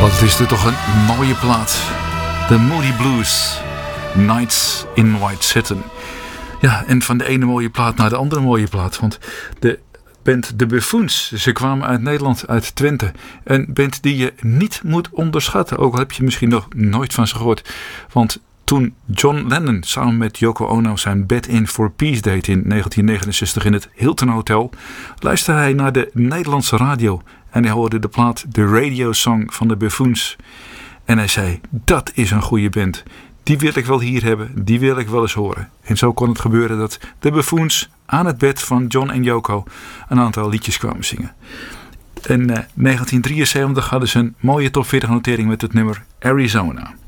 Wat is dit toch een mooie plaat. The Moody Blues. Nights in White Satin. Ja, en van de ene mooie plaat naar de andere mooie plaat. Want de band The Buffoons, ze kwamen uit Nederland, uit Twente. Een band die je niet moet onderschatten. Ook al heb je misschien nog nooit van ze gehoord. Want toen John Lennon samen met Yoko Ono zijn Bed In For Peace deed in 1969 in het Hilton Hotel, luisterde hij naar de Nederlandse radio. En hij hoorde de plaat The Radio Song van de Buffoons. En hij zei, dat is een goede band. Die wil ik wel hier hebben, die wil ik wel eens horen. En zo kon het gebeuren dat de Buffoons aan het bed van John en Yoko een aantal liedjes kwamen zingen. In 1973 hadden ze een mooie top 40 notering met het nummer Arizona.